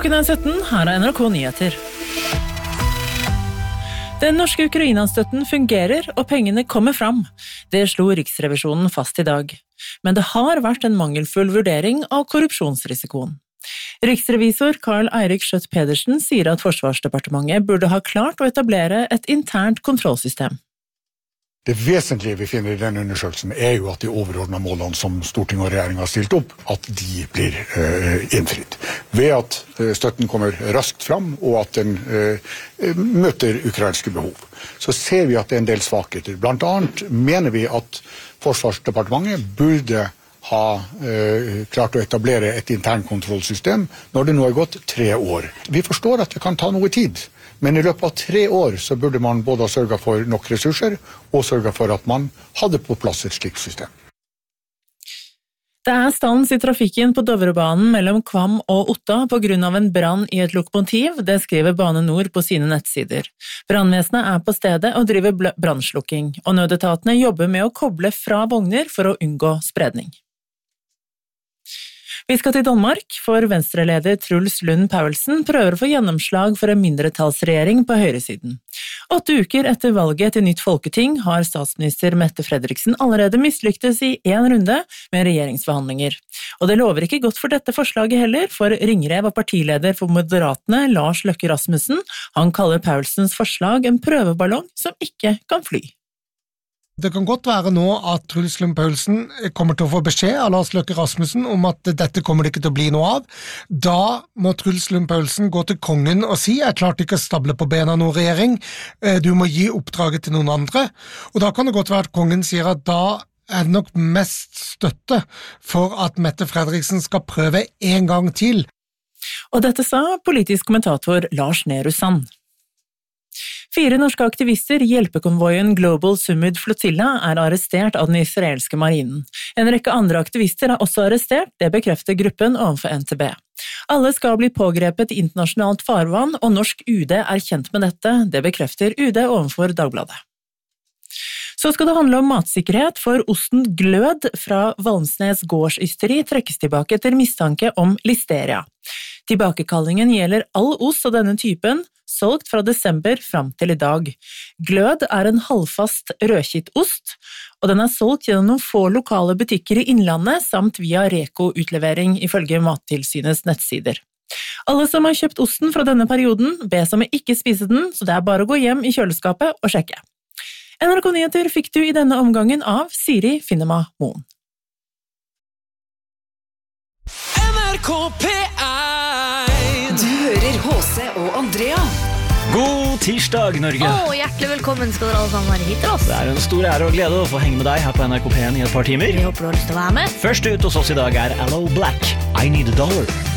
Klokken 17, her NRK Nyheter. Den norske Ukraina-støtten fungerer, og pengene kommer fram. Det slo Riksrevisjonen fast i dag. Men det har vært en mangelfull vurdering av korrupsjonsrisikoen. Riksrevisor Karl Eirik Skjøtt Pedersen sier at Forsvarsdepartementet burde ha klart å etablere et internt kontrollsystem. Det vesentlige vi finner i denne undersøkelsen jo at de overordnede målene som Stortinget og regjeringen har stilt opp, at de blir innfridd. Ved at støtten kommer raskt fram, og at den møter ukrainske behov. Så ser vi at det en del svakheter. Blant annet mener vi at Forsvarsdepartementet burde ha klart å etablere et internkontrollsystem når det nå gått 3 år. Vi forstår at det kan ta noe tid, men i løpet av 3 år så burde man både ha sørget for nok ressurser og sørget for at man hadde på plass et slikt system. Det stans i trafikken på Dovrebanen mellom Kvam og Otta på grunn av en brann i et lokomotiv, det skriver Bane Nor på sine nettsider. Brannvesenet på stedet og driver brannslukking, og nødetatene jobber med å koble fra vogner for å unngå spredning. Vi skal til Danmark, for Venstre-leder Truls Lund Poulsen prøver å få gjennomslag for en mindretallsregjering på høyresiden. 8 uker etter valget til nytt folketing har statsminister Mette Frederiksen allerede mislyktes i 1 runde med regjeringsforhandlinger. Og det lover ikke godt for dette forslaget heller, for Ringrev og partileder for Moderatene, Lars Løkke Rasmussen, han kaller Poulsens forslag en prøveballong som ikke kan fly. Det kan godt være nå at Truls Lund Poulsen kommer til å få beskjed av Lars Løkke Rasmussen om at dette kommer det ikke til å bli noe av. Da må Truls Lund Poulsen gå til kongen og si «Jeg klarte ikke å stable på bena noen regjering, du må gi oppdraget til noen andre». Og da kan det godt være at kongen sier at da det nok mest støtte for at Mette Frederiksen skal prøve en gang til. Og dette sa politisk kommentator Lars Nehru Sand. 4 norske aktivister i hjelpekonvoien Global Summit Flotilla arrestert av den israelske marinen. En rekke andre aktivister også arrestert, det bekrefter gruppen overfor NTB. Alle skal bli pågrepet i internasjonalt farvann, og norsk UD kjent med dette, det bekrefter UD overfor Dagbladet. Så skal det handle om matsikkerhet, for osten Glød fra Valmsnes gårdsysteri trekkes tilbake etter mistanke om listeria. Tilbakekallingen gjelder all ost av denne typen, solgt fra desember fram til i dag. Glød en halvfast rødkittost, og den solgt gjennom noen få lokale butikker i Innlandet, samt via Reko-utlevering ifølge Mattilsynets nettsider. Alle som har kjøpt osten fra denne perioden, bes om å ikke spise den, så det bare å gå hjem i kjøleskapet og sjekke. NRK Nyheter fikk du i denne omgangen av Siri Finnema Moen. NRK P1. Du hører H.C. og Andrea. God tirsdag, Norge. Hjertelig velkommen skal dere alle sammen være hit til oss. Det en stor ære og glede å få henge med deg her på NRK P1 i et par timer. Vi håper du har lyst til å være med. Først ut hos oss i dag Allo Black, I Need a Dollar.